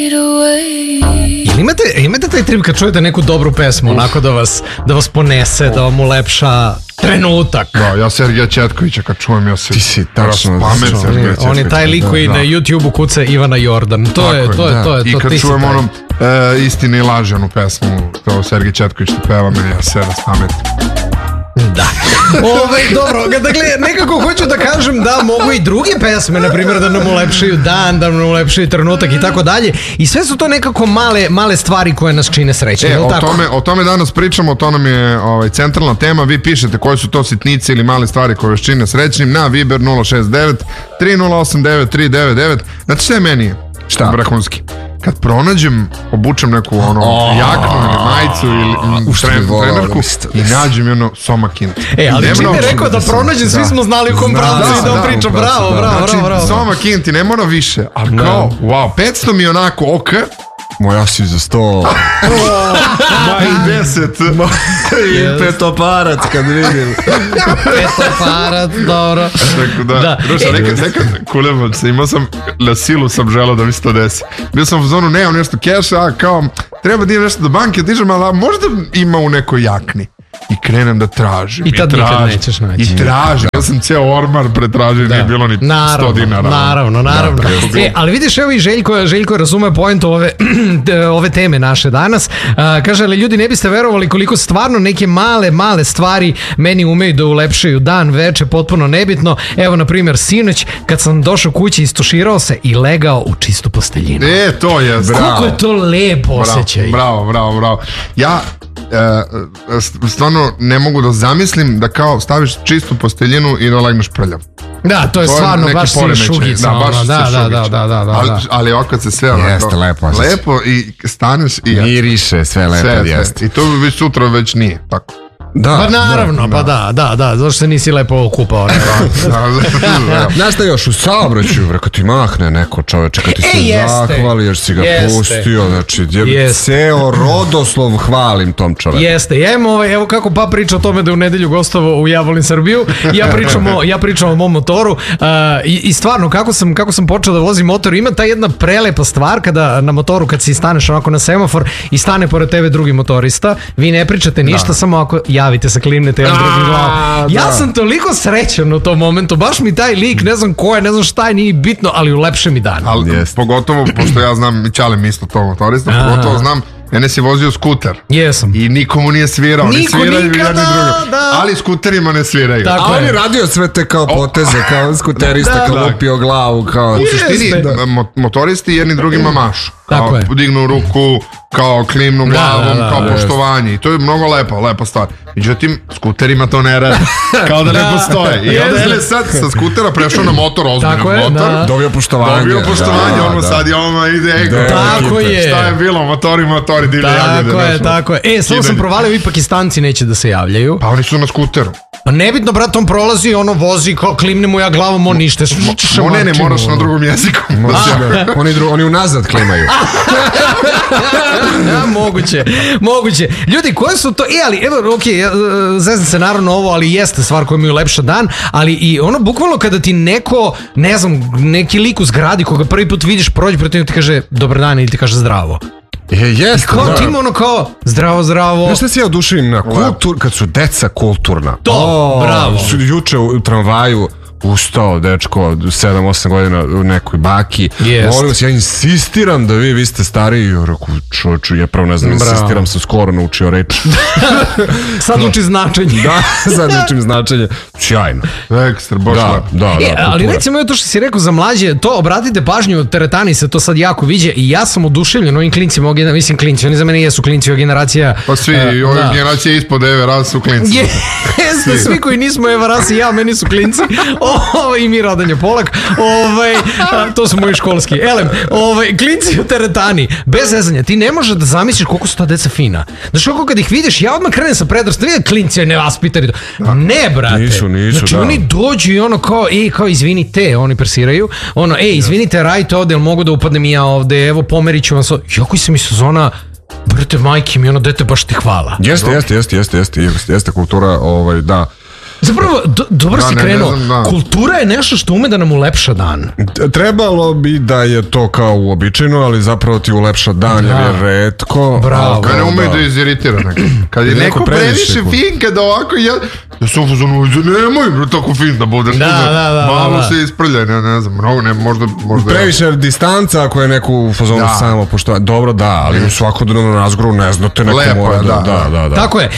Imate taj trip kad čujete neku dobru pesmu, onako da vas ponese, da vam ulepša trenutak. Da, ja Sergeja Četkovića kad čujem, ja se... Ti si tačno... On je taj lik koji na YouTube-u kuca Ivana Jordan. To je. I kad čujem ono Istine i laži, onu pesmu, to Sergej Četković što peva, meni ja se raspametim. Da. Dobro, dakle, nekako hoću da kažem da mogu i druge pesme, na primjer, da nam ulepšaju dan, da nam ulepšaju trenutak i tako dalje. I sve su to nekako male stvari koje nas čine srećnim. O tome danas pričamo, to nam je centralna tema. Vi pišete koje su to sitnice ili male stvari koje vas čine srećnim na Viber 069 3089 399. Znate šta je meni? Šta? Vrhunski. Kad pronađem, obučem neku jaknu ili majicu ili trenerku i nađem i ono Soma Kinti. Ali čim je rekao da pronađem, svi smo znali u kom pravcu i da pričam. Bravo. Znači, Soma Kinti, ne mora više, ali kao, wow, 500 mi onako ok. Moja si za 100. Ma i 10. I petoparac kad vidim. Petoparac, dobro. Da. Nekad kulevam se, imao sam, na silu sam želao da mi se to desi. Bio sam u zonu, nemam nešto keša, a kao, treba da idem nešto do banke, otišem, ali možda ima u nekoj jakni. I krenem da tražim. I tad nikad nećeš naći. I tražim. Ja sam ceo ormar pretražio, nije bilo ni 100 dinara. Naravno. Ali vidiš, evo i Željko razume pojentu ove teme naše danas. Kaže, ali ljudi ne biste verovali koliko stvarno neke male stvari meni umeju da ulepšaju dan, veče, potpuno nebitno. Evo, na primjer, sinoć, kad sam došao kući, istuširao se i legao u čistu posteljinu. To je, bravo. Kako je to lepo osjećaj. Bravo. Ja stvarno ne mogu da zamislim da kao staviš čistu posteljinu i da legneš prljav. Da, to je stvarno baš si šugica. Da. Ali ovako kad se sve lepo i staneš i miriše, sve lepo jeste. I to već sutra već nije tako. Pa naravno, da, zašto se nisi lepo okupao. Znaš šta još, u saobraćaju, kad ti mahne neko čoveče, kad ti se zahvali, još si ga pustio, znači, ceo rodoslov hvalim tom čoveku. Jeste, evo kako pa priča o tome da je u nedelju gostovao u Ja volim Srbiju, ja pričam o mom motoru i stvarno, kako sam počeo da vozim motor, ima ta jedna prelepa stvar kada na motoru, kad si staneš onako na semafor i stane pored tebe drugi motorista, vi ne pričate ništa, samo ako javite se, klimnete jedan drugim glavom. Ja sam toliko srećan u tom momentu, baš mi taj lik, ne znam ko je, ne znam šta je, nije bitno, ali ulepše mi dan. Ali pogotovo, pošto ja znam, i Ćale mi isto to motorista, pogotovo znam, mene si vozio skuter. Jesam. I nikomu nije svirao. Niko nikada, ali skuterima ne sviraju. A on je radio sve te kao poteze, kao skuterista, kao lupio glavu, kao... U suštini, motoristi jedni drugima mašu. Kao dignu ruku, kao klimnu glavom, kao poštovanje. I to je mnogo lepa stvar. Međutim, skuterima to ne radi. Kao da ne postoje. I onda je sad sa skutera prešao na motor, ozbiljan motor. Dobio poštovanje. Ono sad je ono ide ego. Tako je. Šta je bilo? Motori, divlje javljaju. Tako je. Samo sam provalio, i Pakistanci neće da se javljaju. Pa oni su na skuteru. Pa nebitno, brat, on prolazi, ono vozi, klimne mu ja glavom, on ništa. Ne, moraš na drugom jeziku. Oni unazad klimaju. Moguće. Ljudi, koje su to, ali evo, zezam se naravno ovo, ali jeste stvar koja mi ulepša dan, ali i ono, bukvalno kada ti neko, ne znam, neki lik u zgradi koga prvi put vidiš, prođe protiv ti kaže dobar dan ili ti kaže zdravo. Jeste, kao ti ima ono kao zdravo. Znaš šta se ja oduševim na kad su deca kulturna. Bravo. Juče u tramvaju ustao dečko 7-8 godina u nekoj baki. Molim vas, ja insistiram da vi ste stariji. Čoču, ja pravo ne znam, insistiram, sam skoro naučio reč. Sad uči značenje. Da, sad učim značenje. Sjajno. Ekstra, baš lepo. Da, ali recimo to što si rekao za mlađe, to obratite pažnju, teretani se to sad jako viđe i ja sam oduševljen ovim klincima, mislim klinci, oni za mene jesu klinci, ova generacija... Pa svi, ova generacija ispod Eve Ras su klinci. Jeste, svi koji nismo Eva Ras i ja, meni su klinci. I mi Radanje Polak, to su moji školski. Klinci u teretani, bez zezanja, ti ne možeš da zamisliš koliko su ta deca fina. Znaš, kako kad ih vidiš, ja odmah krenem sa predrastom, vidim klinci nevaspitani. Ne, brate. Nisu, znači, oni dođu i ono kao, izvinite, oni persiraju, izvinite, radite ovde, jel mogu da upadnem i ja ovde, evo, pomerit ću vam sad. Jako se mi sezona, brate, majke mi, ono, dete, baš ti hvala. Jeste kultura, da. Zapravo, dobro si krenuo. Kultura je nešto što ume da nam ulepša dan. Trebalo bi da je to kao uobičajeno, ali zapravo ti ulepša dan, jer je retko. Bravo. Kad ne ume da iziritira neko. Kad je neko previše fin, kada ovako ja sam u zonu, nemoj tako fin da budeš. Malo se isprlja, ne znam, mnogo, ne, možda... Previše distanca ako je neko u fazonu samo pošto... Dobro, da, ali u svakodnevnom razgovoru ne znate neko mora da... Tako je.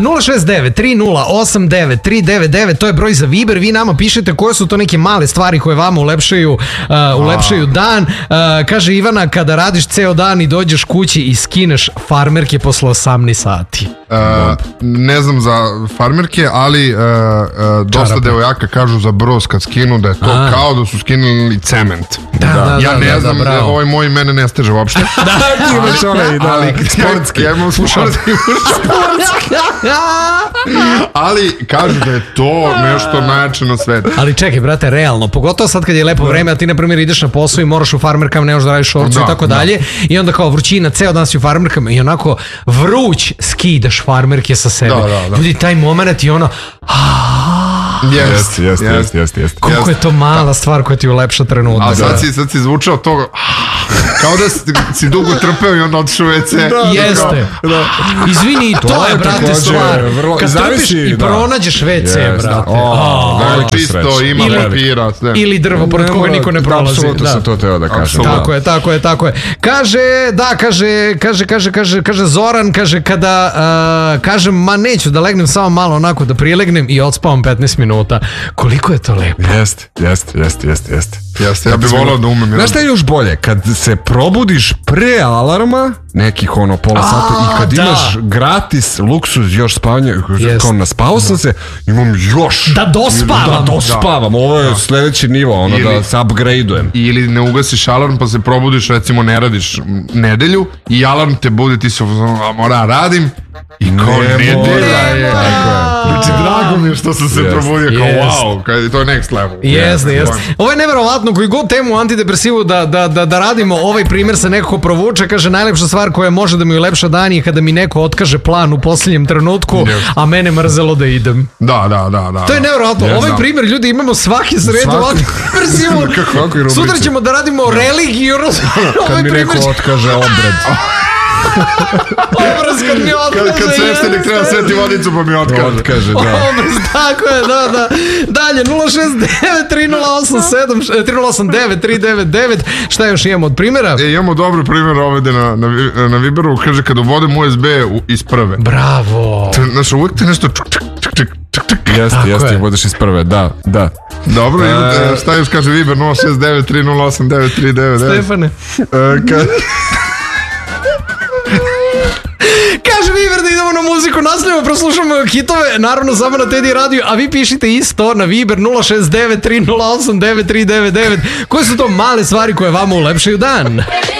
069-3089-399, to je broj za Viber. Vi nama pišete koje su to neke male stvari koje vama ulepšaju dan. Kaže Ivana, kada radiš ceo dan i dođeš kući i skineš farmerke posle 18 sati. Ne znam za farmerke, ali dosta devojaka kažu za bros kad skinu da je to kao da su skinuli cement. Ja ne znam, ovaj moj mene ne steže uopšte. Ti imaš onaj sportski. Ja imam sportski. Ali kažu da je to nešto najjače na svetu. Ali čekaj, brate, realno, pogotovo sad kad je lepo vreme, a ti na primjer ideš na posao i moraš u farmerkama, ne možeš da radiš šorcu i tako dalje, i onda kao vrućina, ceo dan si u farmerkama i onako vruć skidaš farmerke sa sebe. Ljudi, taj moment i ono... Jeste. Koliko je to mala stvar koja ti ulepša trenutak. A sad si zvučao to kao da si dugo trpeo i onda otišao u WC. Jeste. Izvini, to je, brate, stvar. Kad trpiš i pronađeš WC, brate. Čisto, ima papira. Ili drvo pored koga niko ne prolazi. Apsolutno sam to teo da kažem. Tako je. Kaže Zoran, kaže kada kažem, ma neću da legnem samo malo onako da prilegnem i odspavam 15 minuta. Koliko je to lepo. Jeste, ja bih volao da umem. Znaš šta je još bolje? Kad se probudiš pre alarma, nekih pola sata, i kad imaš gratis luksuz još spavanje, kao naspao sam se, imam još. Da dospavam. Ovo je sledeći nivo, da se upgrade-ujem. Ili ne ugasiš alarm pa se probudiš, recimo ne radiš nedelju i alarm te budi, ti se mora radim. I kao nedelja je. Znači, drago mi je što sam se probudio, kao wow, to je next level. Jeste. Ovo je neverovatno, koji god temu antidepresivu da radimo, ovaj primjer se nekako provuče, kaže najlepša stvar koja može da mi ulepša dan je kada mi neko otkaže plan u posljednjem trenutku, a mene mrzelo da idem. Da. To je neverovatno, ovaj primjer ljudi imamo svaki sredu antidepresivu. Sutra ćemo da radimo religiju. Kad mi neko otkaže obred. Obraz kad mi otkaže. Kad sveštenik treba sveti vodicu pa mi otkaže. Obraz, tako je, da. Dalje, 069-308-399. Šta još imamo od primjera? Imamo dobri primjer ovdje na Viberu. Kaže, kad uvodem USB iz prve. Bravo. Znaš, uvijek te nešto Jeste, budeš iz prve, da. Dobro, šta još kaže Viber 069-308-9399. Stefane. Kaže Viber da idemo na muziku, nastavljamo, proslušamo hitove, naravno samo na Teddy Radio, a vi pišite isto na Viber 069-308-9399. Koje su to male stvari koje vama ulepšaju dan?